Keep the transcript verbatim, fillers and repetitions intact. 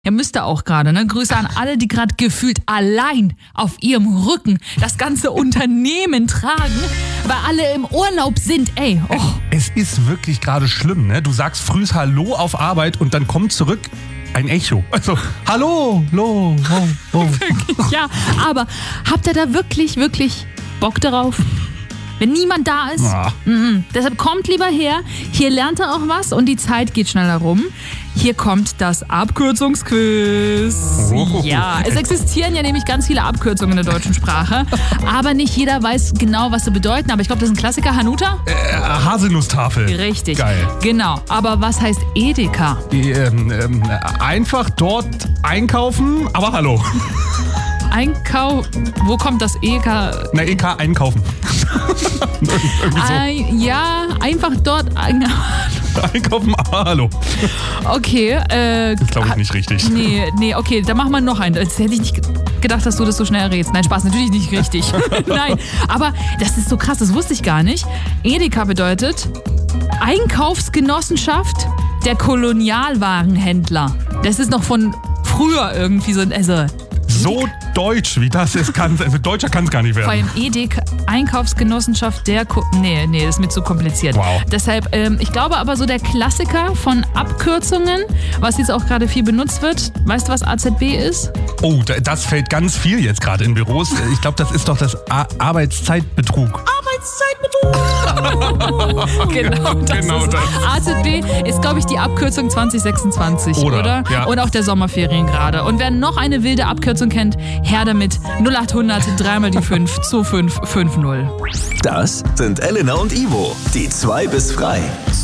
Ja, müsste auch gerade, ne? Grüße an alle, die gerade gefühlt allein auf ihrem Rücken das ganze Unternehmen tragen, weil alle im Urlaub sind, ey. Oh. Es ist wirklich gerade schlimm, ne? Du sagst frühs Hallo auf Arbeit und dann kommt zurück ein Echo. Also, Hallo, lo, lo, lo. Ja, aber habt ihr da wirklich, wirklich Bock darauf? Wenn niemand da ist, Ah. mhm. Deshalb kommt lieber her, hier lernt ihr auch was und die Zeit geht schneller rum. Hier kommt das Abkürzungsquiz. Oh. Ja, es existieren ja nämlich ganz viele Abkürzungen in der deutschen Sprache, aber nicht jeder weiß genau, was sie bedeuten. Aber ich glaube, das ist ein Klassiker. Hanuta? Äh, Haselnusstafel. Richtig. Geil. Genau. Aber was heißt Edeka? Ähm, ähm, einfach dort einkaufen, aber hallo. Einkauf. Wo kommt das E K? Na, E K einkaufen. Irgendwie so. Ein, ja, einfach dort. Ein, Einkaufen, aber hallo. okay. Äh, Das glaube ich nicht richtig. Nee, nee, okay, dann machen wir noch einen. Jetzt hätte ich nicht gedacht, dass du das so schnell errätst. Nein, Spaß, natürlich nicht richtig. Nein, aber das ist so krass, das wusste ich gar nicht. Edeka bedeutet Einkaufsgenossenschaft der Kolonialwarenhändler. Das ist noch von früher irgendwie so. Also, So deutsch, wie das ist, kann, also deutscher kann es gar nicht vor werden. allem Edeka, Einkaufsgenossenschaft der... Ko nee, nee, das ist mir zu kompliziert. Wow. Deshalb, ähm, ich glaube aber so der Klassiker von Abkürzungen, was jetzt auch gerade viel benutzt wird. Weißt du, was A Z B ist? Oh, da- das fällt ganz viel jetzt gerade in Büros. Ich glaube, das ist doch das A- Arbeitszeitbetrug. Genau, das Genau ist das. A Z B ist, glaube ich, die Abkürzung zwanzig sechsundzwanzig, oder? Oder, ja. Und auch der Sommerferien gerade. Und wer noch eine wilde Abkürzung kennt, her damit. null acht hundert, dreimal die fünf, zwei fünf fünf null. Das sind Elena und Ivo, die zwei bis frei.